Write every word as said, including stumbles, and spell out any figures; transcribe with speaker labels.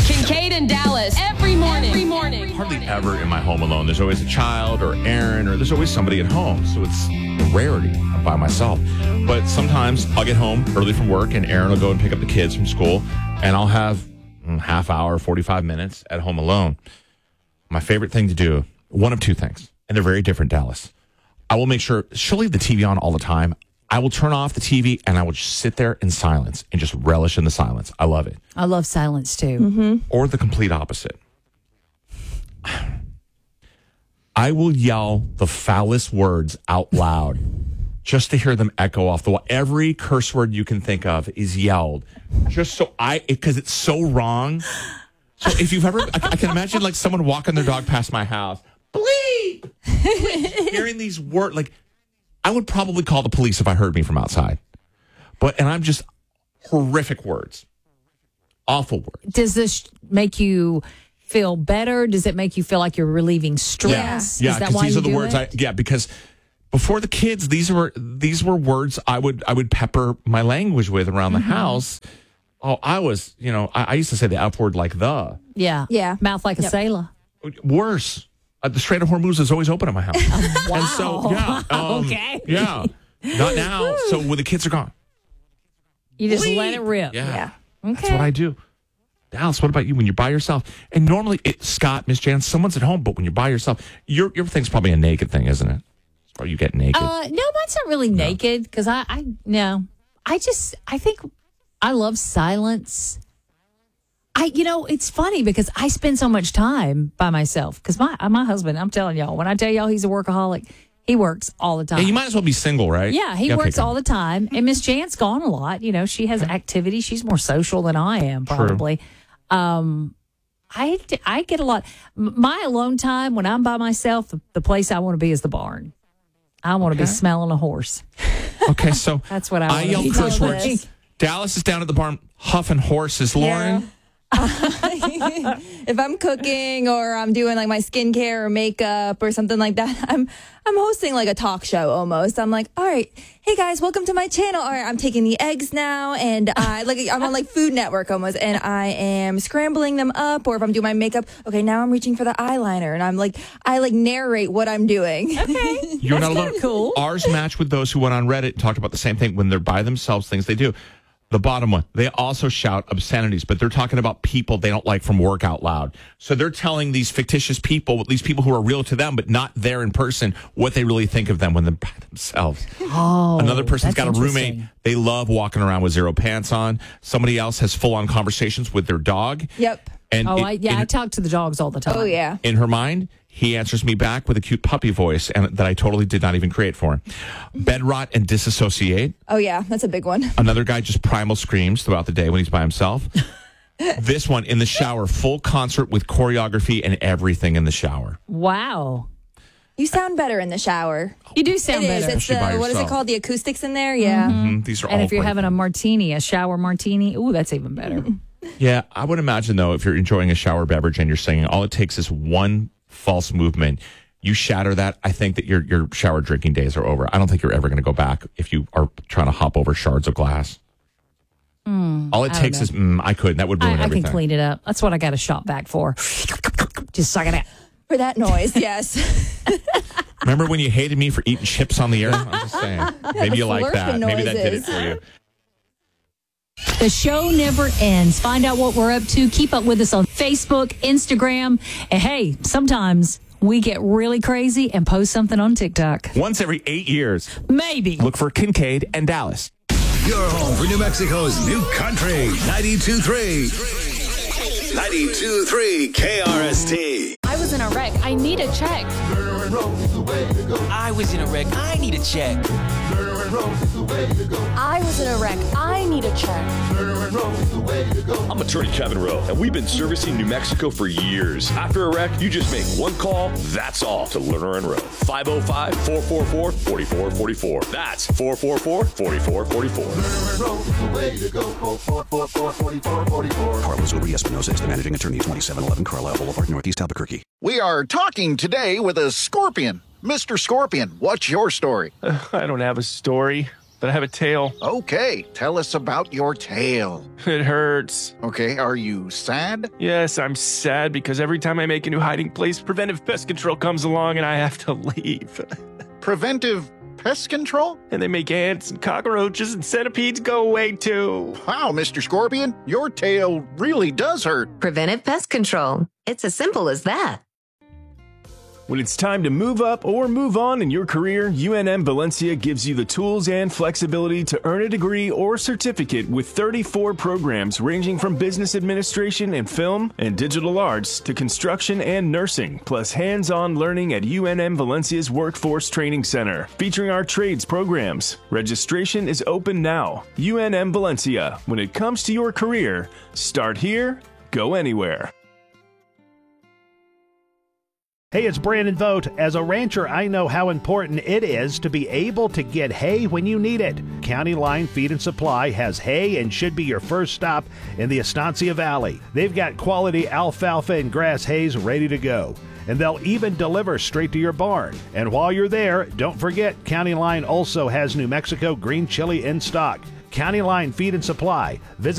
Speaker 1: Kincaid and Dallas every morning. Every morning.
Speaker 2: Hardly ever am I home alone. There's always a child or Aaron, or there's always somebody at home. So it's a rarity. I'm by myself. But sometimes I'll get home early from work and Aaron will go and pick up the kids from school, and I'll have a half hour, forty-five minutes at home alone. My favorite thing to do, one of two things, and they're very different, Dallas. I will make sure she'll leave the T V on all the time. I will turn off the T V and I will just sit there in silence and just relish in the silence. I love it.
Speaker 3: I love silence too.
Speaker 1: Mm-hmm.
Speaker 2: Or the complete opposite. I will yell the foulest words out loud just to hear them echo off the wall. Every curse word you can think of is yelled just so I, because it's so wrong. So if you've ever, I, I can imagine like someone walking their dog past my house. Bleep! Bleep. Hearing these words, like, I would probably call the police if I heard me from outside. But, and I'm just horrific words. Awful words.
Speaker 3: Does this make you feel better? Does it make you feel like you're relieving stress?
Speaker 2: Yeah,
Speaker 3: Is that
Speaker 2: because
Speaker 3: why
Speaker 2: these
Speaker 3: you
Speaker 2: are the
Speaker 3: do
Speaker 2: words
Speaker 3: it?
Speaker 2: I, yeah, because before the kids, these were, these were words I would, I would pepper my language with around the mm-hmm. house. Oh, I was, you know, I, I used to say the F word like the.
Speaker 3: Yeah.
Speaker 1: Yeah.
Speaker 3: Mouth like
Speaker 1: yep.
Speaker 3: a sailor.
Speaker 2: Worse. Uh, the Strait of Hormuz is always open at my house.
Speaker 3: Oh, wow.
Speaker 2: And so, yeah. Um,
Speaker 3: okay.
Speaker 2: Yeah. Not now. So when the kids are gone.
Speaker 3: You just
Speaker 2: Please.
Speaker 3: let it rip.
Speaker 2: Yeah.
Speaker 1: yeah.
Speaker 3: Okay.
Speaker 2: That's what I do. Dallas, what about you when you're by yourself? And normally, it, Scott, Miss Jan, someone's at home, but when you're by yourself, your your thing's probably a naked thing, isn't it? Or you get naked.
Speaker 3: Uh, no, mine's not really
Speaker 2: No.
Speaker 3: naked because I, I, no. I just, I think I love silence. I, you know, it's funny because I spend so much time by myself because my my husband, I'm telling y'all, when I tell y'all he's a workaholic, he works all the time.
Speaker 2: Yeah, you might as well be single, right?
Speaker 3: Yeah, he
Speaker 2: yeah,
Speaker 3: works
Speaker 2: okay,
Speaker 3: all the time. And Miss Jan's gone a lot. You know, she has activity. She's more social than I am,
Speaker 2: True.
Speaker 3: probably. Um, I, I get a lot. My alone time when I'm by myself, the, the place I want to be is the barn. I want to
Speaker 2: Okay.
Speaker 3: be smelling a horse.
Speaker 2: Okay, so
Speaker 3: That's what I
Speaker 2: I
Speaker 3: want to
Speaker 2: yell
Speaker 3: be.
Speaker 2: curse
Speaker 3: doing.
Speaker 2: words. Dallas is down at the barn huffing horses. Lauren?
Speaker 1: If I'm cooking or I'm doing like my skincare or makeup or something like that, I'm I'm hosting like a talk show almost. I'm like, all right, hey guys, welcome to my channel. All right, I'm taking the eggs now, and I like I'm on like Food Network almost, and I am scrambling them up. Or if I'm doing my makeup, okay, now I'm reaching for the eyeliner, and I'm like I like narrate what I'm doing.
Speaker 3: Okay,
Speaker 2: You're
Speaker 3: that's
Speaker 2: not alone.
Speaker 3: cool.
Speaker 2: Ours match with those who went on Reddit and talked about the same thing when they're by themselves, things they do. The bottom one, they also shout obscenities, but they're talking about people they don't like from work out loud. So they're telling these fictitious people, these people who are real to them, but not there in person, what they really think of them when they're by themselves.
Speaker 3: Oh,
Speaker 2: Another person's
Speaker 3: that's
Speaker 2: got a roommate.
Speaker 3: interesting.
Speaker 2: They love walking around with zero pants on. Somebody else has full-on conversations with their dog.
Speaker 1: Yep.
Speaker 2: And
Speaker 3: Oh,
Speaker 2: it-
Speaker 3: I, yeah,
Speaker 2: in,
Speaker 3: I talk to the dogs all the time.
Speaker 1: Oh yeah.
Speaker 2: in her mind, he answers me back with a cute puppy voice and that I totally did not even create for him. Bed rot and disassociate.
Speaker 1: Oh yeah, that's a big one.
Speaker 2: Another guy just primal screams throughout the day when he's by himself. This one, in the shower, full concert with choreography and everything in the shower.
Speaker 3: Wow.
Speaker 1: You sound better in the shower.
Speaker 3: You do sound
Speaker 1: It
Speaker 3: better.
Speaker 1: is. It's
Speaker 2: Especially by
Speaker 1: the what is it
Speaker 2: yourself.
Speaker 1: called? The acoustics in there. Yeah.
Speaker 2: Mhm, These are
Speaker 3: And
Speaker 2: all
Speaker 3: if you're
Speaker 2: great
Speaker 3: having a
Speaker 2: things.
Speaker 3: martini, a shower martini, ooh, that's even better.
Speaker 2: Yeah, I would imagine, though, if you're enjoying a shower beverage and you're singing, all it takes is one false movement. You shatter that, I think that your your shower drinking days are over. I don't think you're ever going to go back if you are trying to hop over shards of glass.
Speaker 3: Mm,
Speaker 2: all it
Speaker 3: I
Speaker 2: takes
Speaker 3: don't
Speaker 2: is, mm, I could. That would ruin
Speaker 3: I, I
Speaker 2: everything.
Speaker 3: can clean it up. That's what I got a shop vac for. Just suck it out.
Speaker 1: For that noise, yes.
Speaker 2: Remember when you hated me for eating chips on the air? I'm just saying. Maybe you like that.
Speaker 1: slurping
Speaker 2: Maybe that did it
Speaker 1: noises.
Speaker 2: for you.
Speaker 3: The show never ends. Find out what we're up to. Keep up with us on Facebook, Instagram. And hey, sometimes we get really crazy and post something on TikTok.
Speaker 2: Once every eight years,
Speaker 3: Maybe.
Speaker 2: look for Kincaid and Dallas.
Speaker 4: Your home for New Mexico's new country, ninety-two point three. ninety-two point three K R S T.
Speaker 5: I was in a wreck. I need a check.
Speaker 6: I was in a wreck. I need a check.
Speaker 5: I was in a wreck. I need a check.
Speaker 7: I'm attorney Kevin Rowe, and we've been servicing New Mexico for years. After a wreck, you just make one call, that's all, to Lerner and Rowe. five oh five, four four four, four four four four. That's four four four, four four four four.
Speaker 8: Carlos Uri Espinosa is the managing attorney, twenty-seven eleven Carlisle Boulevard, Northeast Albuquerque.
Speaker 9: We are talking today with a scorpion. Mister Scorpion, what's your story?
Speaker 10: I don't have a story.
Speaker 9: that I have a tail.
Speaker 10: Okay, tell us about your tail.
Speaker 9: It hurts.
Speaker 10: Okay, are you sad?
Speaker 9: Yes, I'm sad because every time I make a new hiding place, Preventive Pest Control comes along and I have to leave.
Speaker 10: Preventive Pest Control?
Speaker 9: And they make ants and cockroaches and centipedes go away too.
Speaker 10: Wow, Mister Scorpion, your tail really does hurt.
Speaker 11: Preventive Pest Control. It's as simple as that.
Speaker 12: When it's time to move up or move on in your career, U N M Valencia gives you the tools and flexibility to earn a degree or certificate with thirty-four programs ranging from business administration and film and digital arts to construction and nursing, plus hands-on learning at U N M Valencia's Workforce Training Center, featuring our trades programs. Registration is open now. U N M Valencia. When it comes to your career, start here, go anywhere.
Speaker 13: Hey, it's Brandon Vogt. As a rancher, I know how important it is to be able to get hay when you need it. County Line Feed and Supply has hay and should be your first stop in the Estancia Valley. They've got quality alfalfa and grass hays ready to go, and they'll even deliver straight to your barn. And while you're there, don't forget County Line also has New Mexico green chili in stock. County Line Feed and Supply. Visit